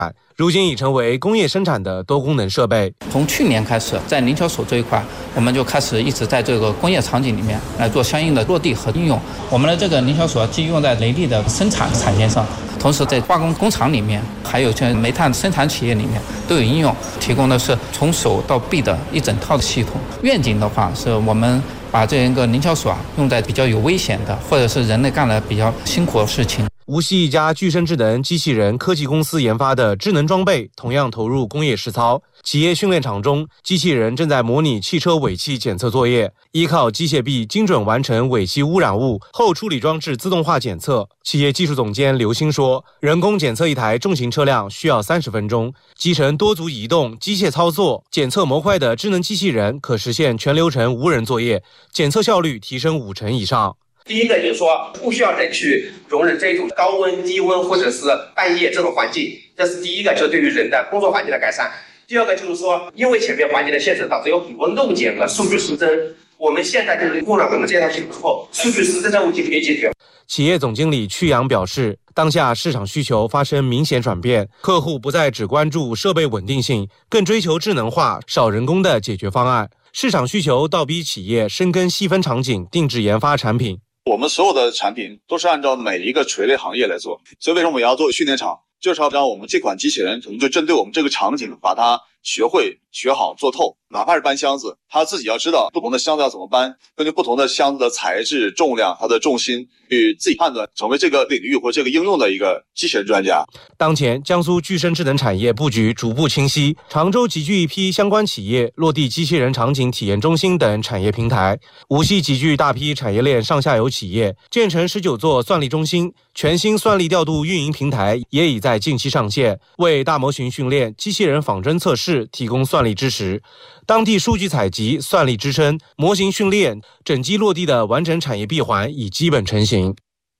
如今已成为工业生产的多功能设备。 从去年开始，在灵巧锁这一块，我们就开始一直在这个工业场景里面来做相应的落地和应用。我们的这个灵巧锁既用在雷利的生产产线上，同时在化工工厂里面，还有像煤炭生产企业里面都有应用，提供的是从手到臂的一整套的系统。愿景的话，是我们把这一个灵巧锁用在比较有危险的，或者是人类干了比较辛苦的事情。 无锡一家具身智能机器人科技公司研发的智能装备同样投入工业实操。企业训练场中，机器人正在模拟汽车尾气检测作业，依靠机械臂精准完成尾气污染物后处理装置自动化检测。企业技术总监刘鑫说，人工检测一台重型车辆需要30分钟，集成多组移动、机械操作、检测模块的智能机器人可实现全流程无人作业，检测效率提升50%以上。 第一个就是说，不需要人去容忍这种高温、低温或者是半夜这种环境，这是第一个，就对于人的工作环境的改善。第二个就是说，因为前面环境的限制，导致有很多漏检和数据失真。我们现在就是用了我们这套系统之后，数据失真的问题可以解决。 企业总经理曲阳表示，当下市场需求发生明显转变，客户不再只关注设备稳定性，更追求智能化、少人工的解决方案。市场需求倒逼企业深耕细分场景，定制研发产品。 我们所有的产品都是按照每一个垂类行业来做，所以为什么我们要做训练场，就是要让我们这款机器人可能就针对我们这个场景，把它学会、学好、做透。哪怕是搬箱子，他自己要知道不同的箱子要怎么搬，根据不同的箱子的材质、重量、它的重心，去自己判断，成为这个领域或这个应用的一个机器人专家。 当前，江苏具身智能产业布局逐步清晰，常州集聚一批相关企业，落地机器人场景体验中心等产业平台；无锡集聚大批产业链上下游企业，建成19座算力中心，全新算力调度运营平台也已在近期上线，为大模型训练、机器人仿真测试提供算力支持。当地数据采集、算力支撑、模型训练、整机落地的完整产业闭环已基本成型。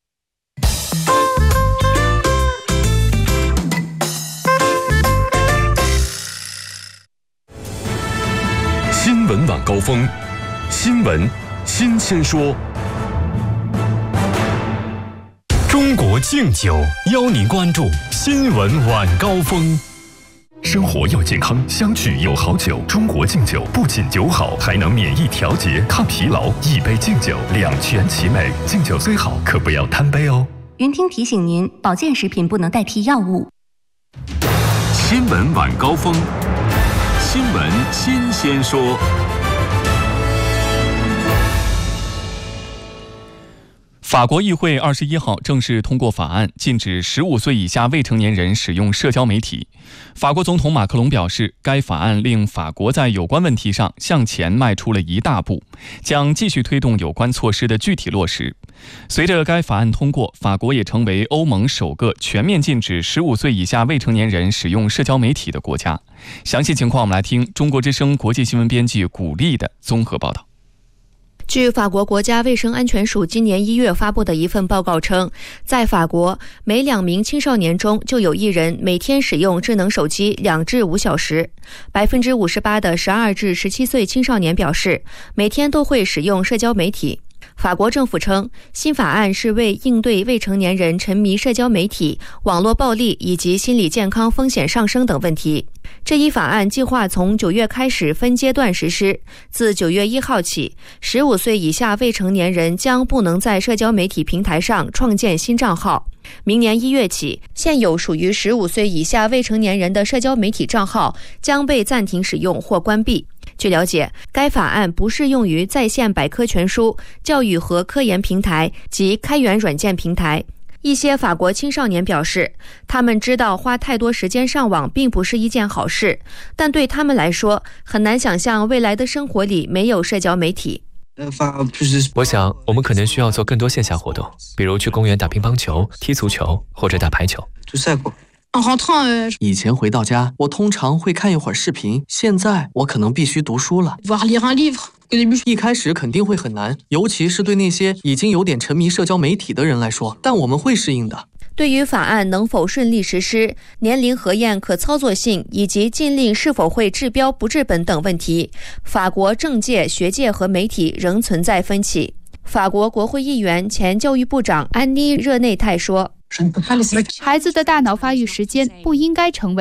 新闻晚高峰，新闻新鲜说。中国敬酒邀您关注新闻晚高峰。生活要健康，相聚有好酒。中国敬酒不仅酒好，还能免疫调节、抗疲劳。一杯敬酒，两全其美。敬酒虽好，可不要贪杯哦。 云听提醒您，保健食品不能代替药物。 新闻晚高峰，新闻新鲜说。法国议会21号正式通过法案，禁止15岁以下未成年人使用社交媒体。法国总统马克龙表示，该法案令法国在有关问题上向前迈出了一大步，将继续推动有关措施的具体落实。随着该法案通过，法国也成为欧盟首个全面禁止15岁以下未成年人使用社交媒体的国家。详细情况我们来听中国之声国际新闻编辑古丽的综合报道。 据法国国家卫生安全署今年1月发布的一份报告称，在法国每2名青少年中就有1人每天使用智能手机2至5小时。58%的12至17岁青少年表示，每天都会使用社交媒体。法国政府称，新法案是为应对未成年人沉迷社交媒体、网络暴力以及心理健康风险上升等问题。这一法案计划从9月开始分阶段实施，自9月1号起，15岁以下未成年人将不能在社交媒体平台上创建新账号。明年1月起，现有属于15岁以下未成年人的社交媒体账号将被暂停使用或关闭。据了解，该法案不适用于在线百科全书、教育和科研平台及开源软件平台。一些法国青少年表示，他们知道花太多时间上网并不是一件好事，但对他们来说，很难想象未来的生活里没有社交媒体。 我想我们可能需要做更多线下活动，比如去公园打乒乓球、踢足球或者打排球。 以前回到家，我通常会看一会儿视频，现在我可能必须读书了。一开始肯定会很难，尤其是对那些已经有点沉迷社交媒体的人来说，但我们会适应的。 对于法案能否顺利实施、年龄核验可操作性以及禁令是否会治标不治本等问题，法国政界、学界和媒体仍存在分歧。法国国会议员前教育部长安妮·热内泰说， 孩子的大脑发育时间不应该成为